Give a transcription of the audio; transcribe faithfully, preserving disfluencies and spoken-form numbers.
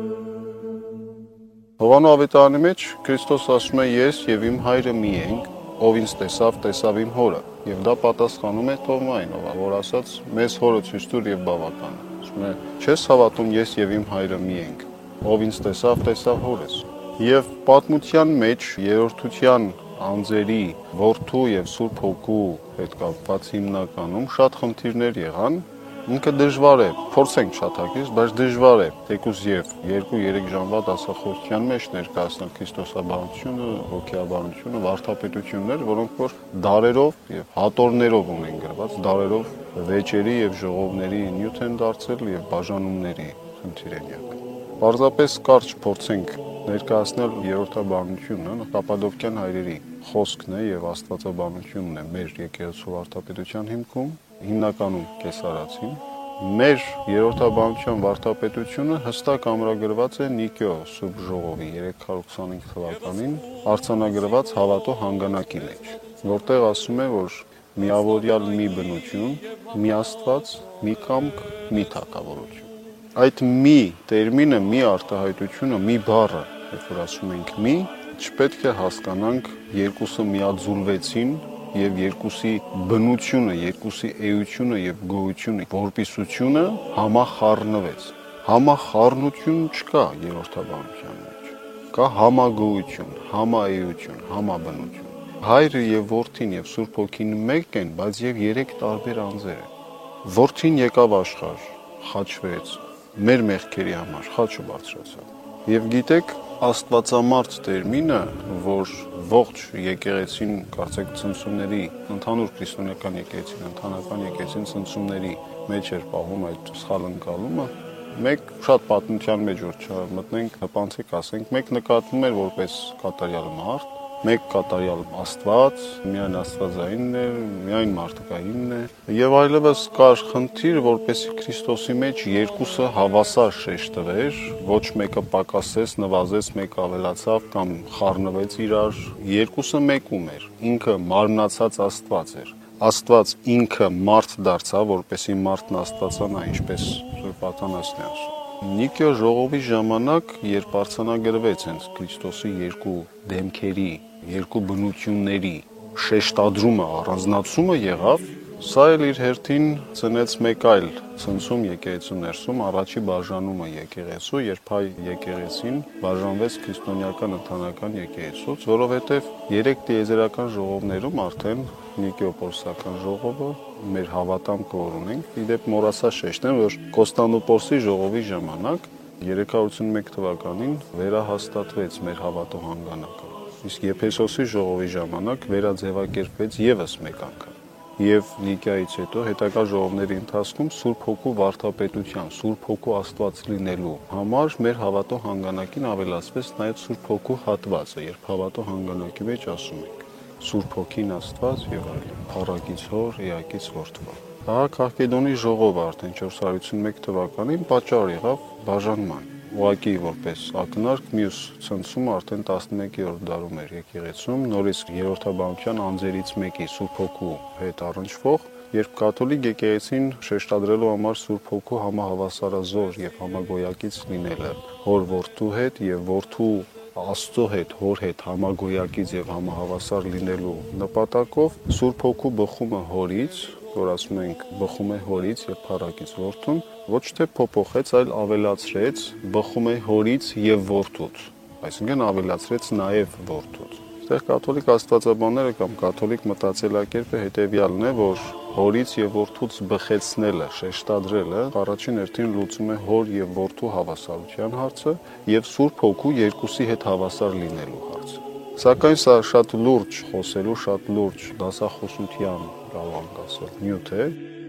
Հովանու ավետարանի մեջ Քրիստոս ասում է ես եւ իմ հայրը մի ենք, ով ինձ տեսավ, տեսավ իմ հորը, եւ դա պատասխանում է Թովմային, ով որ ասաց մեզ հորը ցույց տուր եւ բավական։ Ասում է չես հավատում ես եւ իմ հայրը մի ենք, ով ինձ տեսավ, տեսավ հորս։ Եվ պատմության մեջ երրորդության անձերի որդու եւ Սուրբ Հոգու հետ կապված հիմնականում շատ խնդիրներ եղան։ Ինքը դժվար է, փորձենք շատակից, բայց դժվար է թեկուզ եւ երկու-երեք ժամվա դասախոսության մեջ ներկայացնել քրիստոսաբանությունը, հոգեաբանությունը, վարդապետություններ, որոնք որ դարերով եւ հատորներով ունեն գրված, դարերով վեճերի եւ ժողովների նյութ են դարձել եւ բաժանումների խնդիր են եղել։ Պարզապես կարճ փորձենք ներկայացնել երրորդաբանությունը, Կապադոկյան հայրերի խոսքն է եւ աստվածաբանությունն է մեր եկեղեցու վարդապետության հիմքում, հիմնականում կեսարացին։ Մեր երրորդաբանության վարդապետությունը հստակ ամրագրված է Նիկեո Սուրբ Ժողովի երեք հարյուր ութանհինգ թվականին արձանագրված հավատո հանգանակի մեջ, որտեղ ասում է, որ միավորյալ մի բնություն, մի Աստված, մի կամք, մի թագավորություն։ Այդ մի տերմինը, մի արտահայտությունը, մի բառը, երբ որ ասում ենք մի, չպետք է հասկանանք երկուսը միաձուլվեցին եւ երկուսի բնությունը, երկուսի էությունը եւ գոյությունը, որպիսությունը համախառնվեց։ Համախառնություն չկա երրորդաբանության մեջ։ Կա համագոյություն, համաէություն, համաբնություն։ Հայրը եւ որդին եւ Սուրբ Հոգին մեկ են, բայց եւ երեք տարբեր անձեր են։ Որդին եկավ աշխարհ, խաչվեց, մեր մեղքերի համար խաչը բարձրացավ։ Եվ գիտեք, Աստվածամարդ տերմինը, որ ողջ եկեղեցին, կարծեք ցնցումների, ընդհանուր քրիստոնեական եկեղեցին, ընդհանրական եկեղեցին ցնցումների մեջ էր պահում այդ սխալ ընկալումը, մեկ շատ պատմության մեջ որ չմտնենք, հպանցիկ ասենք, մեկ նկատվում էր որպես կատարյալ մարդ, մեկ կատարյալ Աստված, միայն Աստվածայինն է, միայն մարդկայինն է, եւ այլևս կար խնդիր, որպեսզի Քրիստոսի մեջ երկուսը հավասար շեշտվեր, ոչ մեկը պակասեց, նվազեց, մեկը ավելացավ կամ խառնվեց իրար, երկուսը մեկում էր, ինքը մարմնացած Աստված էր։ Աստված ինքը մարդ դարձավ, որպեսզի մարդն Աստվածանա, ինչպես Սուրբ Աթանասն է ասում։ Նիկեո ժողովի ժամանակ, երբ արձանագրվեց հենց Քրիստոսի երկու դեմքերի, երկու բնությունների շեշտադրումը, առանձնացումը եղավ, սա էլ իր հերթին ծնեց մեկ այլ ցնցում եկեղեցու ներսում, առաջի բաժանումը եկեղեցու, երբ հայ եկեղեցին բաժանվեց քրիստոնեական ընդհանրական եկեղեցուց, որովհետև երեք տիեզերական ժողովներում արդեն Նիկեոպոլսական ժողովը մեր հավատամքը որ ունենք, իդեպ մոռացա շեշտեմ, որ Կոստանդնուպոլսի ժողովի ժամանակ երեք հարյուր ութանմեկ թվականին վերահաստատվեց մեր հավատո հանգանակը, իսկ Եփեսոսի ժողովի ժամանակ վերաձևակերպվեց եւս մեկ անգամ։ Եվ Նիկեայից հետո հետագա ժողովների ընթացքում Սուրբ Հոգու վարդապետության, Սուրբ Հոգու Աստված լինելու համար մեր հավատո հանգանակին ավելացվեց նաև Սուրբ Հոգու հատվածը, երբ հավատո հանգանակի մեջ ասում ենք Սուրբ Հոգին Աստված եւ այլն, Փառագից Հոր, Էակից Որդվա։ Ահա Քաղկեդոնի ժողովը արդեն չորս հարյուր ութանմեկ թվականին պատճառ եղավ բաժանման։ Ուղղակի որպես ակնարկ մյուս ցնցումը արդեն տասնմեկերորդ դարում էր եկեղեցում, նորից երրորդաբանության անձերից մեկի Սուրբ Հոգու հետ առնչվող, երբ կաթոլիկ եկեղեցին շեշտադրելու համար Սուրբ Հոգու համահավասարազոր եւ համագոյակից լինելը, հոր որդու հետ եւ որդու Աստծո հետ, հոր հետ համագոյակից եւ համահավասար լինելու նպատակով Սուրբ Հոգու բխումը հորից, որ ասում ենք բխում է հորից եւ փառակից որդուն, ոչ թե փոփոխեց, այլ ավելացրեց բխում է հորից եւ որդուց, այսինքն ավելացրեց նաեւ որդուց։ Այստեղ կաթոլիկ աստվածաբանները կամ կաթոլիկ մտածելակերպը հետեւյալն է, որ հորից եւ որդուց բխեցնելը, շեշտադրելը առաջին հերթին լուծում է հոր եւ որդու հավասարության հարցը եւ Սուրբ Հոգու երկուսի հետ հավասար լինելու հարցը։ Սակայն սա շատ լուրջ խոսելու, շատ լուրջ դասախոսության, կարող ենք ասել, նյութ է,